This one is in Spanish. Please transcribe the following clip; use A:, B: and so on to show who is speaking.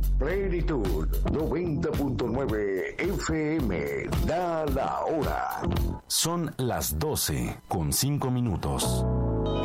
A: Plenitud 90.9 FM. Da la hora.
B: Son las 12:05.